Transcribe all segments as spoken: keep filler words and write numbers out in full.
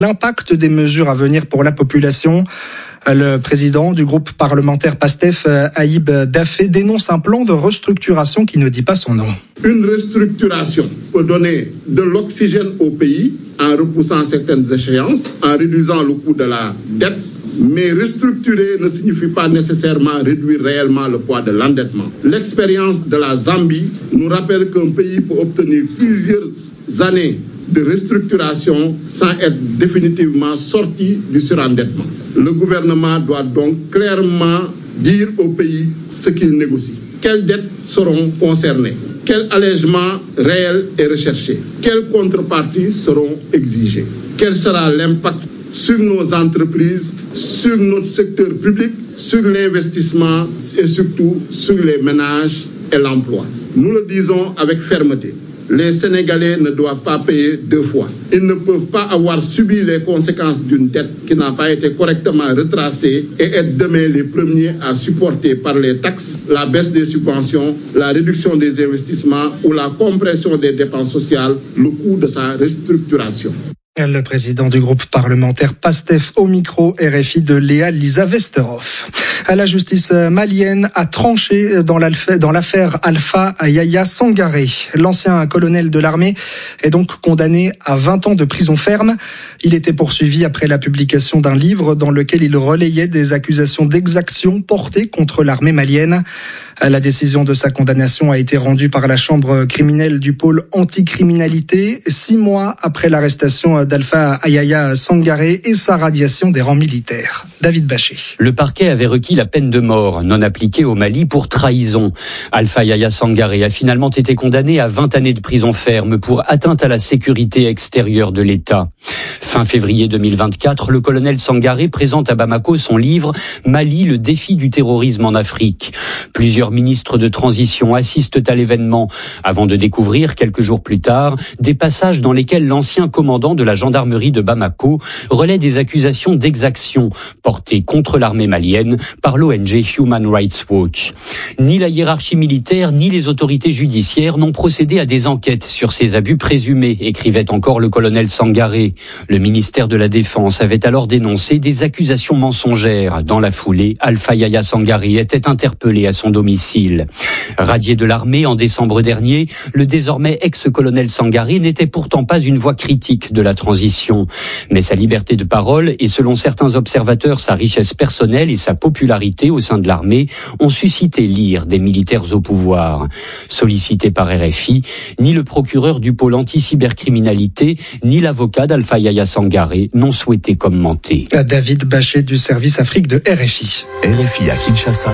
L'impact des mesures à venir pour la population. Le président du groupe parlementaire PASTEF, Aïb Dafé, dénonce un plan de restructuration qui ne dit pas son nom. Une restructuration peut donner de l'oxygène au pays en repoussant certaines échéances, en réduisant le coût de la dette. Mais restructurer ne signifie pas nécessairement réduire réellement le poids de l'endettement. L'expérience de la Zambie nous rappelle qu'un pays peut obtenir plusieurs années de restructuration sans être définitivement sorti du surendettement. Le gouvernement doit donc clairement dire au pays ce qu'il négocie. Quelles dettes seront concernées? Quels allègements réels et recherchés? Quelles contreparties seront exigées? Quel sera l'impact sur nos entreprises, sur notre secteur public, sur l'investissement et surtout sur les ménages et l'emploi? Nous le disons avec fermeté. Les Sénégalais ne doivent pas payer deux fois. Ils ne peuvent pas avoir subi les conséquences d'une dette qui n'a pas été correctement retracée et être demain les premiers à supporter par les taxes la baisse des subventions, la réduction des investissements ou la compression des dépenses sociales, le coût de sa restructuration. Le président du groupe parlementaire PASTEF au micro R F I de Léa Lisa Vesterhoff. La justice malienne a tranché dans l'affaire Alpha Yaya Sangaré. L'ancien colonel de l'armée est donc condamné à vingt ans de prison ferme. Il était poursuivi après la publication d'un livre dans lequel il relayait des accusations d'exaction portées contre l'armée malienne. La décision de sa condamnation a été rendue par la chambre criminelle du pôle anticriminalité, six mois après l'arrestation d'Alpha Yaya Sangaré et sa radiation des rangs militaires. David Bachet. Le parquet avait requis la peine de mort non appliquée au Mali pour trahison. Alpha Yaya Sangaré a finalement été condamné à vingt années de prison ferme pour atteinte à la sécurité extérieure de l'État. Fin février deux mille vingt-quatre, le colonel Sangaré présente à Bamako son livre « Mali, le défi du terrorisme en Afrique ». Plusieurs ministres de transition assistent à l'événement avant de découvrir, quelques jours plus tard, des passages dans lesquels l'ancien commandant de la gendarmerie de Bamako relaie des accusations d'exaction portées contre l'armée malienne par l'O N G Human Rights Watch. Ni la hiérarchie militaire ni les autorités judiciaires n'ont procédé à des enquêtes sur ces abus présumés, écrivait encore le colonel Sangaré. Le ministère de la Défense avait alors dénoncé des accusations mensongères. Dans la foulée, Alpha Yaya Sangaré était interpellé à son domicile. Radié de l'armée en décembre dernier, le désormais ex-colonel Sangaré n'était pourtant pas une voix critique de la transition. Mais sa liberté de parole et, selon certains observateurs, sa richesse personnelle et sa popularité au sein de l'armée ont suscité l'ire des militaires au pouvoir. Sollicité par R F I, ni le procureur du pôle anti-cybercriminalité, ni l'avocat d'Alpha Yaya Sangaré n'ont souhaité commenter. David Bachet du service Afrique de R F I. R F I à Kinshasa,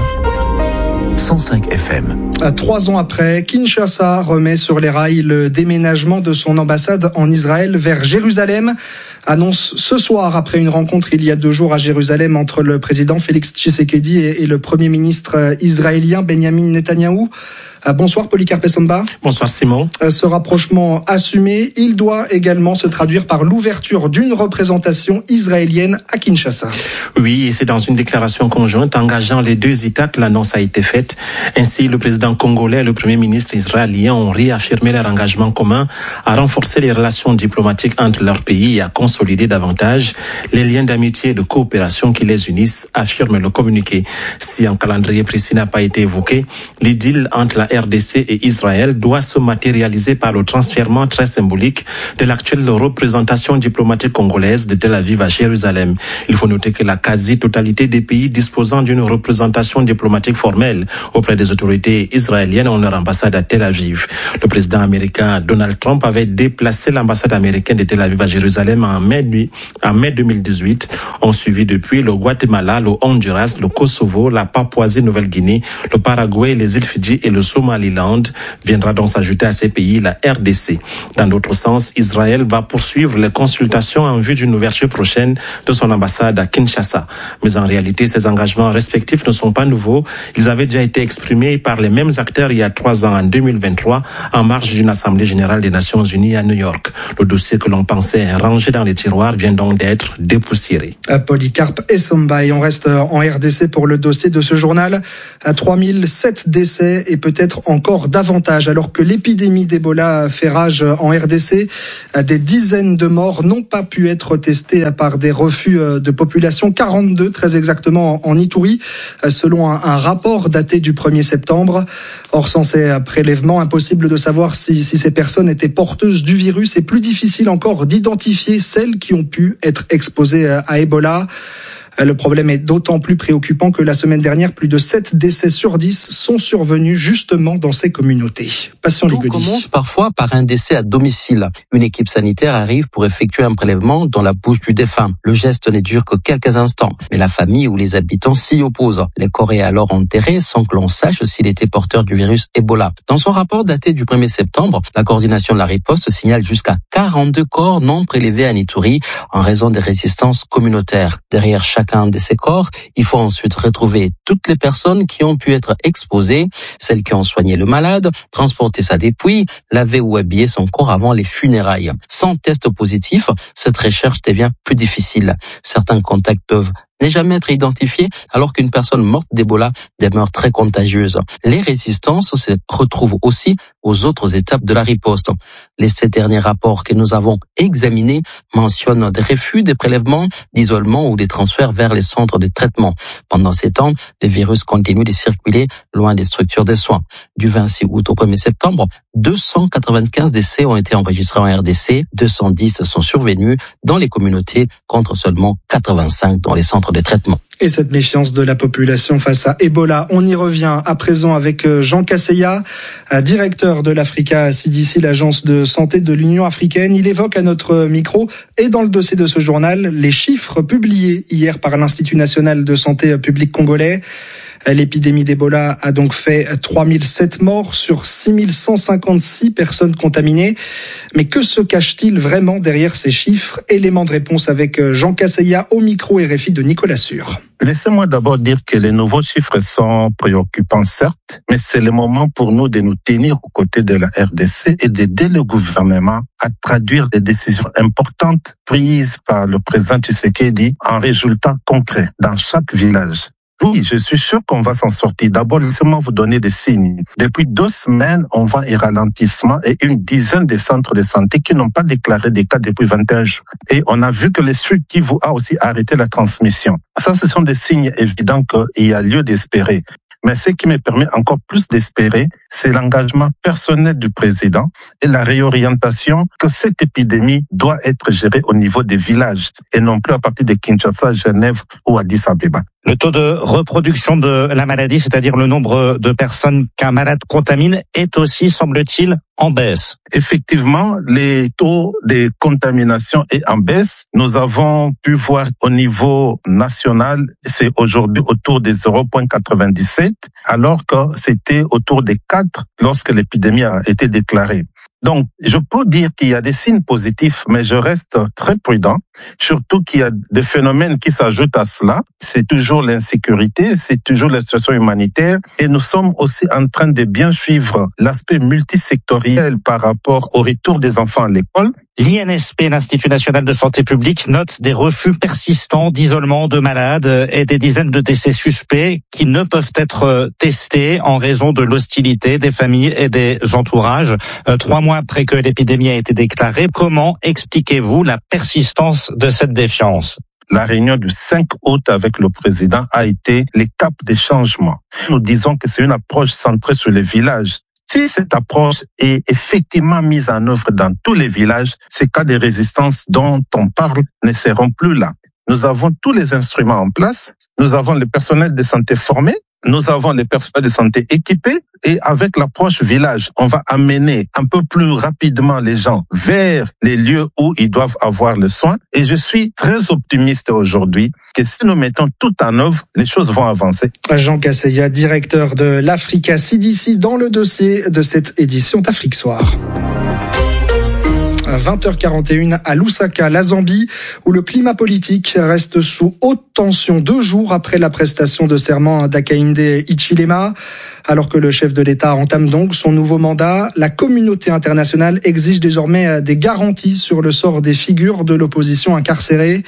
cent cinq F M. Trois ans après, Kinshasa remet sur les rails le déménagement de son ambassade en Israël vers Jérusalem. Annonce ce soir après une rencontre il y a deux jours à Jérusalem entre le président Félix Tshisekedi et le premier ministre israélien Benjamin Netanyahou. Bonsoir Polycarpe Samba. Bonsoir Simon. Ce rapprochement assumé, il doit également se traduire par l'ouverture d'une représentation israélienne à Kinshasa. Oui, et c'est dans une déclaration conjointe engageant les deux États que l'annonce a été faite. Ainsi, le président congolais et le premier ministre israélien ont réaffirmé leur engagement commun à renforcer les relations diplomatiques entre leurs pays et à consolider davantage les liens d'amitié et de coopération qui les unissent, affirme le communiqué. Si un calendrier précis n'a pas été évoqué, l'idylle entre la R D C et Israël doit se matérialiser par le transfèrement très symbolique de l'actuelle représentation diplomatique congolaise de Tel Aviv à Jérusalem. Il faut noter que la quasi-totalité des pays disposant d'une représentation diplomatique formelle auprès des autorités israéliennes ont leur ambassade à Tel Aviv. Le président américain Donald Trump avait déplacé l'ambassade américaine de Tel Aviv à Jérusalem en mai, en mai deux mille dix-huit. On suivi depuis le Guatemala, le Honduras, le Kosovo, la Papouasie-Nouvelle-Guinée, le Paraguay, les îles Fidji et le Somaliland. Viendra donc s'ajouter à ces pays la R D C. Dans d'autres sens, Israël va poursuivre les consultations en vue d'une ouverture prochaine de son ambassade à Kinshasa. Mais en réalité, ces engagements respectifs ne sont pas nouveaux. Ils avaient déjà été exprimés par les mêmes mêmes acteurs il y a trois ans, en deux mille vingt-trois, en marge d'une assemblée générale des Nations Unies à New York. Le dossier que l'on pensait rangé dans les tiroirs vient donc d'être dépoussiéré. Polycarpe Essomba, et on reste en R D C pour le dossier de ce journal. À trois mille sept décès et peut-être encore davantage. Alors que l'épidémie d'Ebola fait rage en R D C, des dizaines de morts n'ont pas pu être testées par des refus de population. quarante-deux très exactement en Ituri, selon un, un rapport daté du premier septembre. Or, sans ces prélèvements, impossible de savoir si, si ces personnes étaient porteuses du virus et plus difficile encore d'identifier celles qui ont pu être exposées à Ebola. Le problème est d'autant plus préoccupant que la semaine dernière, plus de sept décès sur dix sont survenus justement dans ces communautés. Patient Ligodi. Tout commence parfois par un décès à domicile. Une équipe sanitaire arrive pour effectuer un prélèvement dans la bouche du défunt. Le geste ne dure que quelques instants, mais la famille ou les habitants s'y opposent. Le corps est alors enterré sans que l'on sache s'il était porteur du virus Ebola. Dans son rapport daté du premier septembre, la coordination de la riposte signale jusqu'à quarante-deux corps non prélevés à Ituri en raison des résistances communautaires. Derrière chaque Chacun de ces corps, il faut ensuite retrouver toutes les personnes qui ont pu être exposées, celles qui ont soigné le malade, transporté sa dépouille, lavé ou habillé son corps avant les funérailles. Sans test positif, cette recherche devient plus difficile. Certains contacts peuvent n'est jamais être identifié alors qu'une personne morte d'Ebola demeure très contagieuse. Les résistances se retrouvent aussi aux autres étapes de la riposte. Les sept derniers rapports que nous avons examinés mentionnent des refus, des prélèvements, d'isolement ou des transferts vers les centres de traitement. Pendant ces temps, le virus continue de circuler loin des structures de soins. Du vingt-six août au premier septembre, deux cent quatre-vingt-quinze décès ont été enregistrés en R D C, deux cent dix sont survenus dans les communautés contre seulement quatre-vingt-cinq dans les centres de traitement. Et cette méfiance de la population face à Ebola, on y revient à présent avec Jean Kaseya, directeur de l'Africa C D C, l'agence de santé de l'Union africaine. Il évoque à notre micro et dans le dossier de ce journal les chiffres publiés hier par l'Institut national de santé publique congolais. L'épidémie d'Ebola a donc fait trois mille sept morts sur six mille cent cinquante-six personnes contaminées. Mais que se cache-t-il vraiment derrière ces chiffres? Élément de réponse avec Jean Kaseya au micro R F I de Nicolas Sûr. Laissez-moi d'abord dire que les nouveaux chiffres sont préoccupants, certes, mais c'est le moment pour nous de nous tenir aux côtés de la R D C et d'aider le gouvernement à traduire des décisions importantes prises par le président Tshisekedi en résultats concrets dans chaque village. Oui, je suis sûr qu'on va s'en sortir. D'abord, laissez-moi vous donner des signes. Depuis deux semaines, on voit un ralentissement et une dizaine de centres de santé qui n'ont pas déclaré des cas depuis vingt et un jours. Et on a vu que le Sud Kivu a aussi arrêté la transmission. Ça, ce sont des signes évidents qu'il y a lieu d'espérer. Mais ce qui me permet encore plus d'espérer, c'est l'engagement personnel du président et la réorientation que cette épidémie doit être gérée au niveau des villages et non plus à partir de Kinshasa, Genève ou Addis Abeba. Le taux de reproduction de la maladie, c'est-à-dire le nombre de personnes qu'un malade contamine, est aussi, semble-t-il, en baisse. Effectivement, les taux de contamination est en baisse. Nous avons pu voir au niveau national, c'est aujourd'hui autour des zéro virgule quatre-vingt-dix-sept, alors que c'était autour des quatre lorsque l'épidémie a été déclarée. Donc, je peux dire qu'il y a des signes positifs, mais je reste très prudent, surtout qu'il y a des phénomènes qui s'ajoutent à cela. C'est toujours l'insécurité, c'est toujours la situation humanitaire, et nous sommes aussi en train de bien suivre l'aspect multisectoriel par rapport au retour des enfants à l'école. L'I N S P, l'Institut national de santé publique, note des refus persistants d'isolement de malades et des dizaines de décès suspects qui ne peuvent être testés en raison de l'hostilité des familles et des entourages. Euh, trois mois après que l'épidémie a été déclarée, comment expliquez-vous la persistance de cette défiance? La réunion du cinq août avec le président a été l'étape des changements. Nous disons que c'est une approche centrée sur les villages. Si cette approche est effectivement mise en œuvre dans tous les villages, ces cas de résistance dont on parle ne seront plus là. Nous avons tous les instruments en place, nous avons le personnel de santé formé, nous avons les personnels de santé équipés, et avec l'approche village, on va amener un peu plus rapidement les gens vers les lieux où ils doivent avoir le soin. Et je suis très optimiste aujourd'hui que si nous mettons tout en œuvre, les choses vont avancer. Jean Kaseya, directeur de l'Africa C D C, dans le dossier de cette édition d'Afrique Soir. vingt heures quarante et une à Lusaka, la Zambie, où le climat politique reste sous haute tension deux jours après la prestation de serment d'Hakainde Hichilema. Alors que le chef de l'État entame donc son nouveau mandat, la communauté internationale exige désormais des garanties sur le sort des figures de l'opposition incarcérées.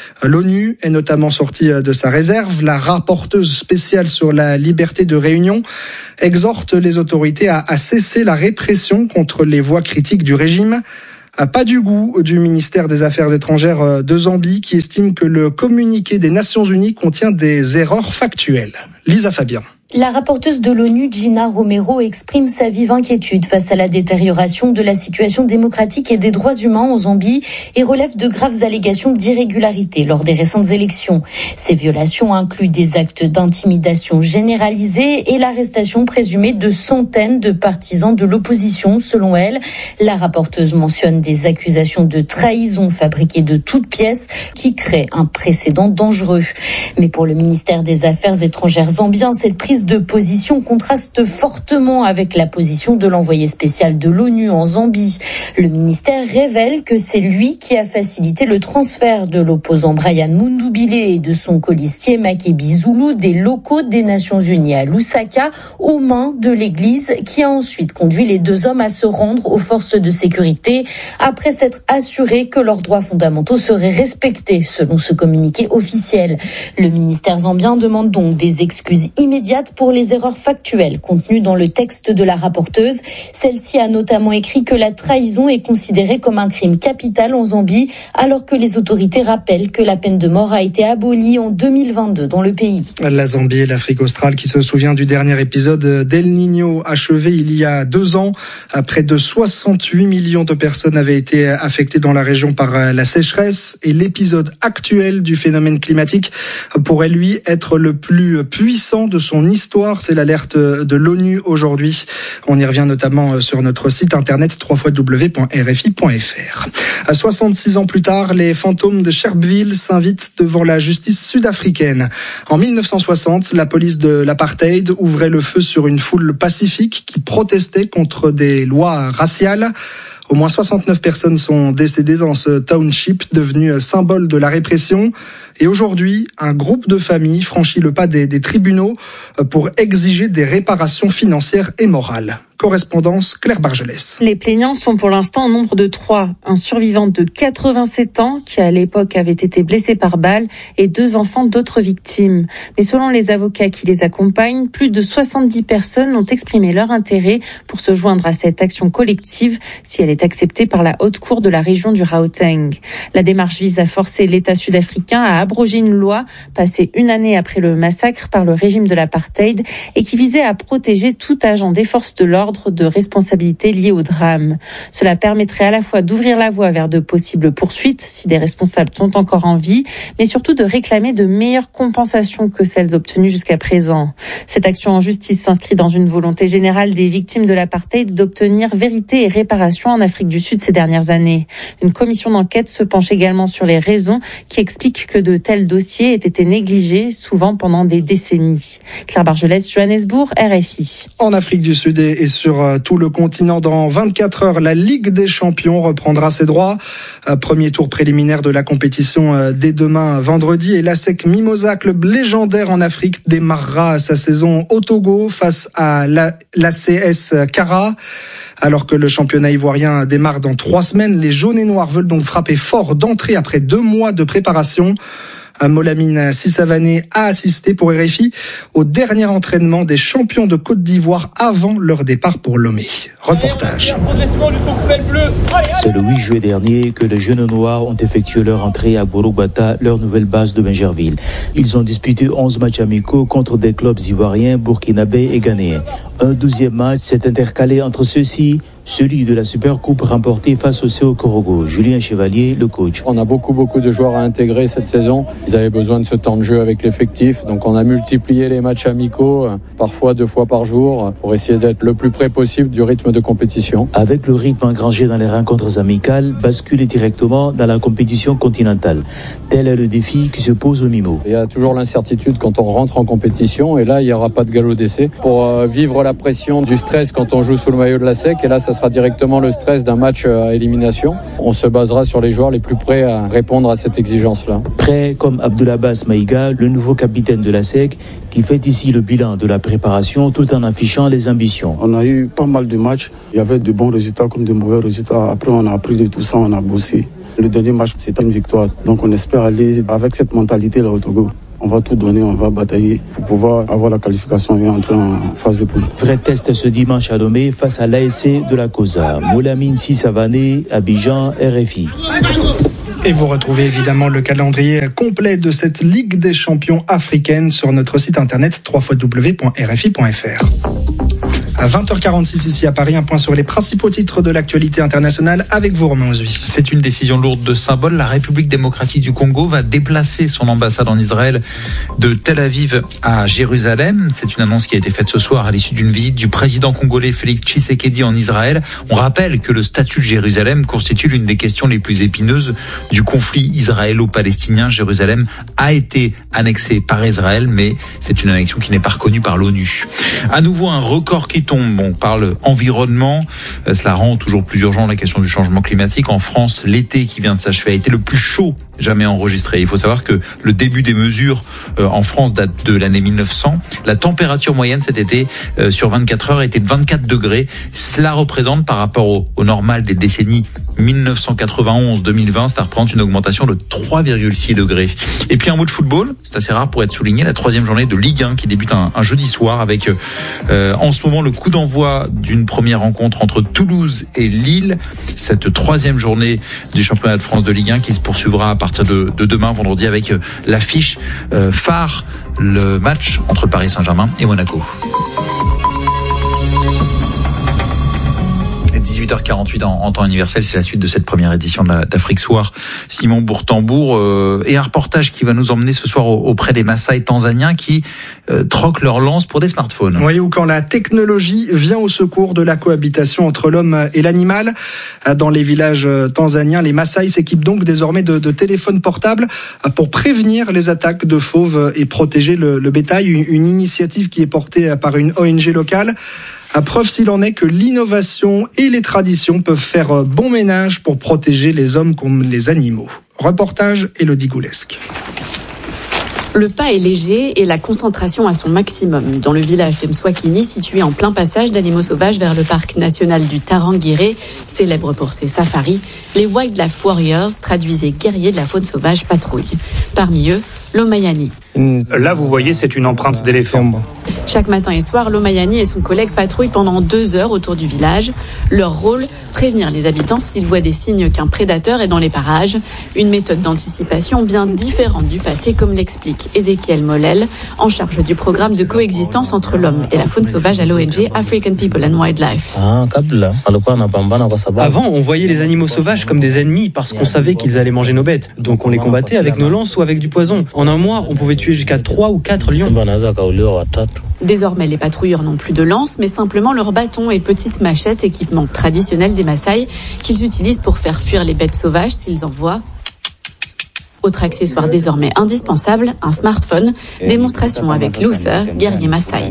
L'ONU est notamment sortie de sa réserve. La rapporteuse spéciale sur la liberté de réunion exhorte les autorités à, à cesser la répression contre les voix critiques du régime. Pas du goût du ministère des Affaires étrangères de Zambie qui estime que le communiqué des Nations Unies contient des erreurs factuelles. Lisa Fabien. La rapporteuse de l'ONU, Gina Romero, exprime sa vive inquiétude face à la détérioration de la situation démocratique et des droits humains en Zambie et relève de graves allégations d'irrégularité lors des récentes élections. Ces violations incluent des actes d'intimidation généralisés et l'arrestation présumée de centaines de partisans de l'opposition, selon elle. La rapporteuse mentionne des accusations de trahison fabriquées de toutes pièces qui créent un précédent dangereux. Mais pour le ministère des Affaires étrangères zambien, cette prise de position contraste fortement avec la position de l'envoyé spécial de l'ONU en Zambie. Le ministère révèle que c'est lui qui a facilité le transfert de l'opposant Brian Mundubile et de son colistier Makebi Zulu des locaux des Nations Unies à Lusaka aux mains de l'Église, qui a ensuite conduit les deux hommes à se rendre aux forces de sécurité après s'être assuré que leurs droits fondamentaux seraient respectés, selon ce communiqué officiel. Le ministère zambien demande donc des excuses immédiates pour les erreurs factuelles contenues dans le texte de la rapporteuse. Celle-ci a notamment écrit que la trahison est considérée comme un crime capital en Zambie, alors que les autorités rappellent que la peine de mort a été abolie en deux mille vingt-deux dans le pays. La Zambie et l'Afrique australe qui se souvient du dernier épisode d'El Niño achevé il y a deux ans. Près de soixante-huit millions de personnes avaient été affectées dans la région par la sécheresse et l'épisode actuel du phénomène climatique pourrait lui être le plus puissant de son histoire. C'est l'alerte de l'ONU aujourd'hui. On y revient notamment sur notre site internet w w w point r f i point f r. À soixante-six ans plus tard, les fantômes de Sharpeville s'invitent devant la justice sud-africaine. En mille neuf cent soixante, la police de l'apartheid ouvrait le feu sur une foule pacifique qui protestait contre des lois raciales. Au moins soixante-neuf personnes sont décédées dans ce township devenu symbole de la répression. Et aujourd'hui, un groupe de familles franchit le pas des, des tribunaux pour exiger des réparations financières et morales. Correspondance Claire Bargelès. Les plaignants sont pour l'instant au nombre de trois. Un survivant de quatre-vingt-sept ans qui à l'époque avait été blessé par balle et deux enfants d'autres victimes. Mais selon les avocats qui les accompagnent, plus de soixante-dix personnes ont exprimé leur intérêt pour se joindre à cette action collective si elle est acceptée par la haute cour de la région du Gauteng. La démarche vise à forcer l'État sud-africain à abroger une loi passée une année après le massacre par le régime de l'apartheid et qui visait à protéger tout agent des forces de l'ordre de responsabilité liée au drame. Cela permettrait à la fois d'ouvrir la voie vers de possibles poursuites si des responsables sont encore en vie, mais surtout de réclamer de meilleures compensations que celles obtenues jusqu'à présent. Cette action en justice s'inscrit dans une volonté générale des victimes de l'apartheid d'obtenir vérité et réparation en Afrique du Sud ces dernières années. Une commission d'enquête se penche également sur les raisons qui expliquent que de tels dossiers aient été négligés, souvent pendant des décennies. Claire Bargelès, Johannesburg, R F I. En Afrique du Sud et sur tout le continent, dans vingt-quatre heures, la Ligue des Champions reprendra ses droits. Premier tour préliminaire de la compétition dès demain vendredi et l'ASEC Mimosa, club légendaire en Afrique, démarrera sa saison au Togo face à l'A C S Kara. Alors que le championnat ivoirien démarre dans trois semaines, les jaunes et noirs veulent donc frapper fort d'entrée après deux mois de préparation. Molamine Sissavané a assisté pour R F I au dernier entraînement des champions de Côte d'Ivoire avant leur départ pour Lomé. Reportage. C'est le huit juillet dernier que les jeunes noirs ont effectué leur entrée à Gorobata, leur nouvelle base de Bingerville. Ils ont disputé onze matchs amicaux contre des clubs ivoiriens, burkinabés et ghanéens. Un douzième match s'est intercalé entre ceux-ci, celui de la Super Coupe remportée face au C O Korogo. Julien Chevalier, le coach. On a beaucoup beaucoup de joueurs à intégrer cette saison. Ils avaient besoin de ce temps de jeu avec l'effectif. Donc on a multiplié les matchs amicaux, parfois deux fois par jour, pour essayer d'être le plus près possible du rythme de compétition. Avec le rythme engrangé dans les rencontres amicales, basculer directement dans la compétition continentale. Tel est le défi qui se pose au Mimo. Il y a toujours l'incertitude quand on rentre en compétition et là il n'y aura pas de galop d'essai. Pour vivre la pression du stress quand on joue sous le maillot de la S E C, et là ça sera directement le stress d'un match à élimination. On se basera sur les joueurs les plus prêts à répondre à cette exigence-là. Prêt comme Abdoulabass Maïga, le nouveau capitaine de la S E C, qui fait ici le bilan de la préparation tout en affichant les ambitions. On a eu pas mal de matchs. Il y avait de bons résultats comme de mauvais résultats. Après, on a appris de tout ça, on a bossé. Le dernier match, c'était une victoire. Donc, on espère aller avec cette mentalité-là au Togo. On va tout donner, on va batailler pour pouvoir avoir la qualification et entrer en phase de poule. Vrai test ce dimanche à Lomé face à l'A S C de la Cosa. Moulamine Sissavané, Abidjan, R F I. Et vous retrouvez évidemment le calendrier complet de cette Ligue des champions africaine sur notre site internet w w w point r f i point f r. À vingt heures quarante-six ici à Paris, un point sur les principaux titres de l'actualité internationale avec vous, Romain Ouzui. C'est une décision lourde de symbole. La République démocratique du Congo va déplacer son ambassade en Israël de Tel Aviv à Jérusalem. C'est une annonce qui a été faite ce soir à l'issue d'une visite du président congolais Félix Tshisekedi en Israël. On rappelle que le statut de Jérusalem constitue l'une des questions les plus épineuses du conflit israélo-palestinien. Jérusalem a été annexée par Israël, mais c'est une annexion qui n'est pas reconnue par l'ONU. À nouveau, un record qui tombe. On parle environnement. Cela rend toujours plus urgent la question du changement climatique. En France, l'été qui vient de s'achever a été le plus chaud jamais enregistré. Il faut savoir que le début des mesures en France date de l'année mille neuf cents. La température moyenne cet été sur vingt-quatre heures était de vingt-quatre degrés. Cela représente par rapport au, au normal des décennies mille neuf cent quatre-vingt-onze deux mille vingt, ça représente une augmentation de trois virgule six degrés. Et puis un mot de football, c'est assez rare pour être souligné, la troisième journée de Ligue un qui débute un, un jeudi soir avec euh, en ce moment le coup d'envoi d'une première rencontre entre Toulouse et Lille. Cette troisième journée du championnat de France de Ligue un qui se poursuivra à partir de, de demain vendredi avec euh, l'affiche euh, phare, le match entre Paris Saint-Germain et Monaco. dix-huit heures quarante-huit en, en temps universel, c'est la suite de cette première édition de la, d'Afrique Soir. Simon Bourtambour euh, et un reportage qui va nous emmener ce soir au, auprès des Maasai tanzaniens qui euh, troquent leur lance pour des smartphones. Oui, ou quand la technologie vient au secours de la cohabitation entre l'homme et l'animal. Dans les villages tanzaniens, les Maasai s'équipent donc désormais de, de téléphones portables pour prévenir les attaques de fauves et protéger le, le bétail. Une, une initiative qui est portée par une O N G locale. À preuve s'il en est que l'innovation et les traditions peuvent faire bon ménage pour protéger les hommes comme les animaux. Reportage Élodie Goulesque. Le pas est léger et la concentration à son maximum. Dans le village de Mswakini, situé en plein passage d'animaux sauvages vers le parc national du Tarangire, célèbre pour ses safaris, les Wildlife Warriors, traduisez guerriers de la faune sauvage, patrouillent. Parmi eux, l'Omayani. Là, vous voyez, c'est une empreinte d'éléphant. Chaque matin et soir, l'Omayani et son collègue patrouillent pendant deux heures autour du village. Leur rôle, prévenir les habitants s'ils voient des signes qu'un prédateur est dans les parages. Une méthode d'anticipation bien différente du passé, comme l'explique Ezekiel Molel, en charge du programme de coexistence entre l'homme et la faune sauvage à l'O N G African People and Wildlife. Avant, on voyait les animaux sauvages comme des ennemis parce qu'on savait qu'ils allaient manger nos bêtes. Donc on les combattait avec nos lances ou avec du poison. En un mois, on pouvait tuer jusqu'à trois ou quatre lions. Désormais, les patrouilleurs n'ont plus de lance, mais simplement leurs bâtons et petites machettes, équipement traditionnel des Maasai, qu'ils utilisent pour faire fuir les bêtes sauvages s'ils en voient. Autre accessoire désormais indispensable, un smartphone. Démonstration avec Luther, guerrier Maasai.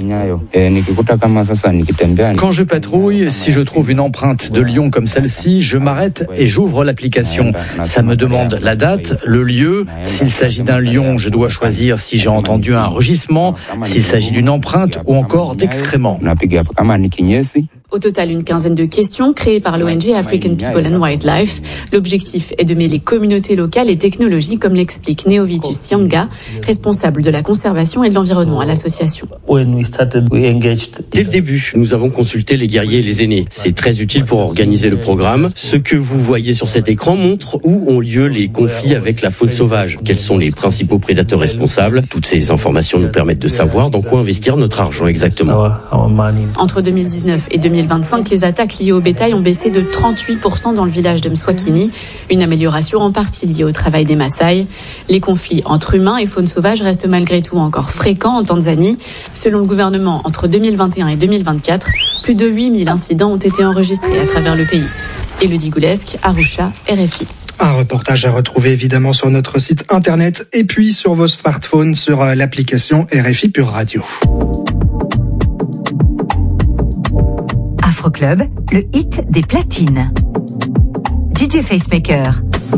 Quand je patrouille, si je trouve une empreinte de lion comme celle-ci, je m'arrête et j'ouvre l'application. Ça me demande la date, le lieu. S'il s'agit d'un lion, je dois choisir si j'ai entendu un rugissement, s'il s'agit d'une empreinte ou encore d'excréments. Au total, une quinzaine de questions créées par l'O N G African People and Wildlife. L'objectif est de mêler communautés locales et technologies, comme l'explique Neovitus Sianga, responsable de la conservation et de l'environnement à l'association. Dès le début, nous avons consulté les guerriers et les aînés. C'est très utile pour organiser le programme. Ce que vous voyez sur cet écran montre où ont lieu les conflits avec la faune sauvage. Quels sont les principaux prédateurs responsables? Toutes ces informations nous permettent de savoir dans quoi investir notre argent exactement. Entre deux mille dix-neuf et deux mille vingt-cinq, les attaques liées au bétail ont baissé de trente-huit pour cent dans le village de Mswakini, une amélioration en partie liée au travail des Maasai. Les conflits entre humains et faune sauvage restent malgré tout encore fréquents en Tanzanie. Selon le gouvernement, entre deux mille vingt et un et deux mille vingt-quatre, plus de huit mille incidents ont été enregistrés à travers le pays. Élodie Goulesque, Arusha, R F I. Un reportage à retrouver évidemment sur notre site internet et puis sur vos smartphones sur l'application R F I Pure Radio. Afro Club, le hit des platines. D J Facemaker.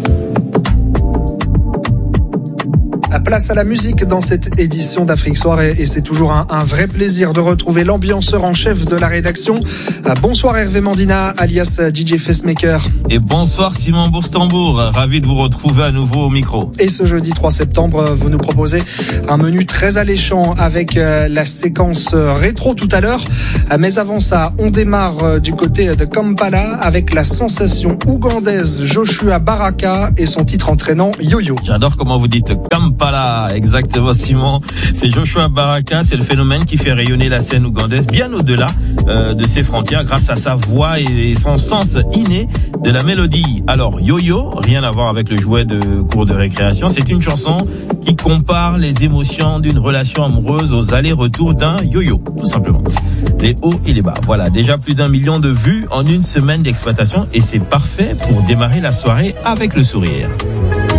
Place à la musique dans cette édition d'Afrique Soir et, et c'est toujours un, un vrai plaisir de retrouver l'ambianceur en chef de la rédaction. Bonsoir Hervé Mandina, alias D J Facemaker. Et bonsoir Simon Bourg-Tambour, ravi de vous retrouver à nouveau au micro. Et ce jeudi trois septembre, vous nous proposez un menu très alléchant avec la séquence rétro tout à l'heure. Mais avant ça, on démarre du côté de Kampala avec la sensation ougandaise Joshua Baraka et son titre entraînant Yo-Yo. J'adore comment vous dites Kampala. Exactement Simon, c'est Joshua Baraka, c'est le phénomène qui fait rayonner la scène ougandaise bien au-delà euh, de ses frontières grâce à sa voix et son sens inné de la mélodie. Alors Yo-Yo, rien à voir avec le jouet de cours de récréation, c'est une chanson qui compare les émotions d'une relation amoureuse aux allers-retours d'un yo-yo, tout simplement. Les hauts et les bas. Voilà, déjà plus d'un million de vues en une semaine d'exploitation et c'est parfait pour démarrer la soirée avec le sourire.